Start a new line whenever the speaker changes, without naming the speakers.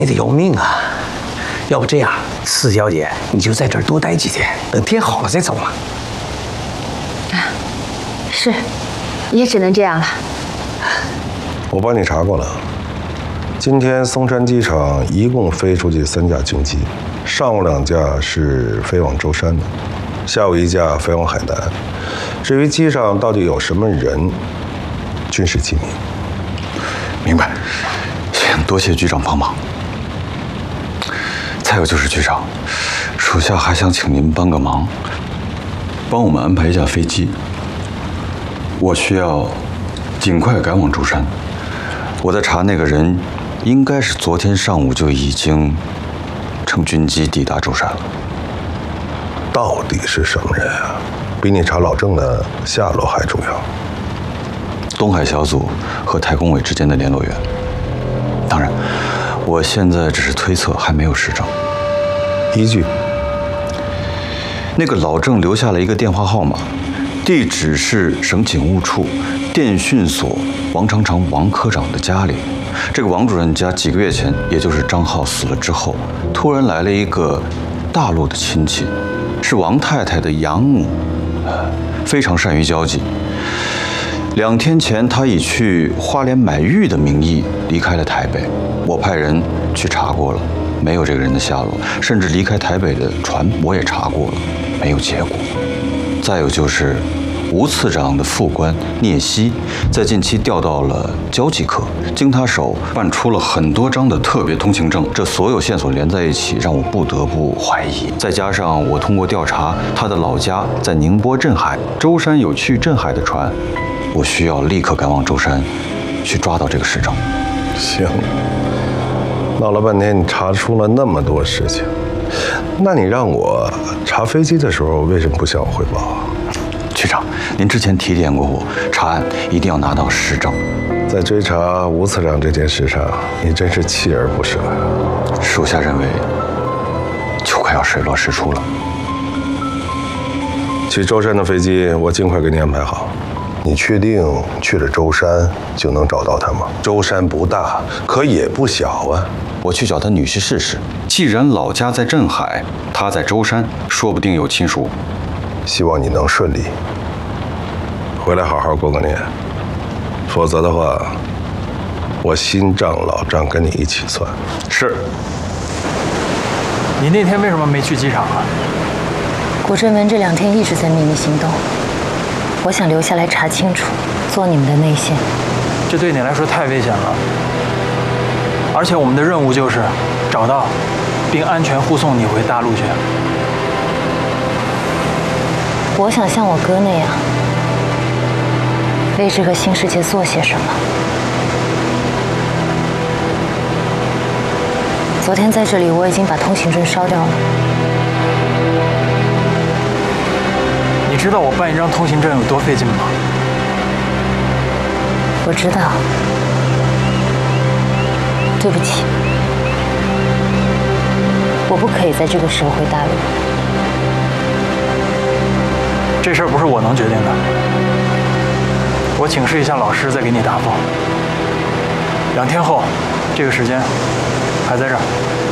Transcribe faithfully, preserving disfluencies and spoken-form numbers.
你得要命啊！要不这样，四小姐你就在这儿多待几天，等天好了再走嘛。
啊，是，也只能这样了。
我帮你查过了，今天松山机场一共飞出去三架军机，上午两架是飞往舟山的，下午一架飞往海南。至于机上到底有什么人，军事机密。
明白，请多谢局长帮忙。再有就是局长，属下还想请您帮个忙，帮我们安排一架飞机。我需要尽快赶往舟山。我在查那个人，应该是昨天上午就已经乘军机抵达舟山了。
到底是什么人啊？比你查老郑的下落还重要。
东海小组和太空委之间的联络员。当然，我现在只是推测，还没有实证。
依据？
那个老郑留下了一个电话号码，地址是省警务处电讯所王长长王科长的家里。这个王主任家几个月前，也就是张浩死了之后，突然来了一个大陆的亲戚，是王太太的养母，非常善于交际。两天前，他以去花莲买玉的名义离开了台北。我派人去查过了，没有这个人的下落，甚至离开台北的船我也查过了，没有结果。再有就是吴次长的副官聂希，在近期调到了交际科，经他手办出了很多张的特别通行证，这所有线索连在一起，让我不得不怀疑。再加上我通过调查，他的老家在宁波镇海，舟山有去镇海的船，我需要立刻赶往舟山，去抓到这个市长。
行，闹了半天你查出了那么多事情，那你让我查飞机的时候为什么不向我汇报？
局长，您之前提点过我，查案一定要拿到实证。
在追查吴次长这件事上，你真是锲而不舍。
属下认为，就快要水落石出了。
去舟山的飞机，我尽快给你安排好。你确定去了舟山就能找到他吗？舟山不大，可也不小啊。
我去找他女婿试试。既然老家在镇海，他在舟山，说不定有亲属。
希望你能顺利。回来好好过个年，否则的话，我新账老账跟你一起算。
是。
你那天为什么没去机场啊？
古正文这两天一直在秘密行动，我想留下来查清楚，做你们的内线。
这对你来说太危险了，而且我们的任务就是找到并安全护送你回大陆去。
我想像我哥那样，为这个新世界做些什么。昨天在这里，我已经把通行证烧掉了。
你知道我办一张通行证有多费劲吗？
我知道。对不起，我不可以在这个时候回大陆。
这事儿不是我能决定的，我请示一下老师，再给你答复。两天后，这个时间还在这儿。